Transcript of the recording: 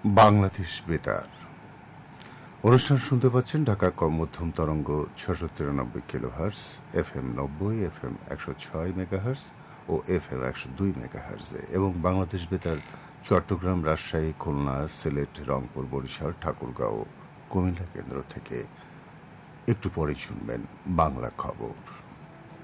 বাংলাদেশ বেতার অনুষ্ঠান শুনতে পাচ্ছেন ঢাকা মধ্যম তরঙ্গ ৬৯৩ কিলোহার্টজ, FM ৯০, FM ১০৬ মেগাহার্টজ ও FM ১০২ মেগাহার্টজে, এবং বাংলাদেশ বেতার চট্টগ্রাম, রাজশাহী, খুলনা, সিলেট, রংপুর, বরিশাল, ঠাকুরগাঁও, কুমিল্লা কেন্দ্র থেকে। একটু পরে শুনবেন বাংলা খবর।